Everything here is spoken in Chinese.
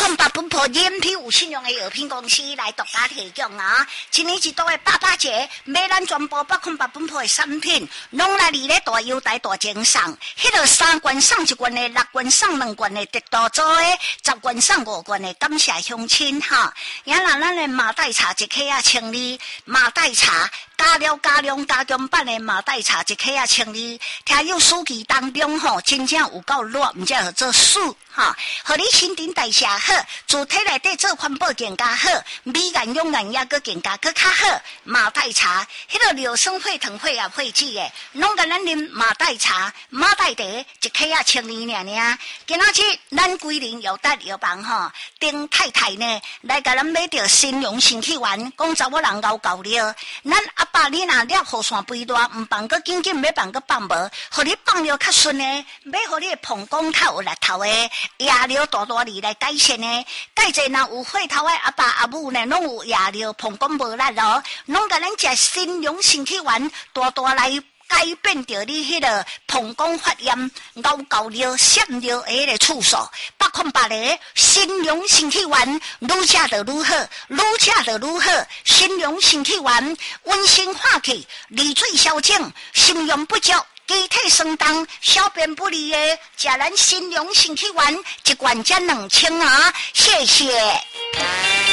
808本铺人皮有信用的药品公司来独家提供啊！今年一度的88节，买咱全部808本铺的产品，拢来你咧大优待大奖赏，迄个3罐送1罐的，6罐送2罐的，得多做的10罐送5罐的，感谢乡亲哈！也让咱的马黛茶一克啊清理，马黛茶加了加量加强版的马黛茶一克啊清理，听有书记当中吼，真正有够热，毋才好做水哈，互你新陈代谢好，主体内底做环保更加好，美颜永颜也搁更加搁较好。马黛茶，迄个硫酸血糖血压血脂的，拢甲咱啉马黛茶、马黛茶一克啊清理尔。今仔日咱桂林有得药房吼，丁太太呢来甲咱买着新荣新气丸，讲查某人熬够了，咱阿爸你若了雨伞肥大，毋放个紧紧，要放个放无，互你放了较顺呢，要互你的膀胱较有力头的。夜尿大大力来改善呢，介济若有血头的阿爸阿母呢，拢有夜尿膀胱无力咯，拢甲咱食新荣新气丸，大大来改变着你迄个膀胱发炎、熬够尿、闪尿的迄个次数。808个新荣新气丸，愈食就愈好，愈食就愈好。新荣新气丸，温馨化气，利水消肿，心用不足。机体酸重、小便不利的，食咱新荣新气丸，1罐才2000啊！谢谢。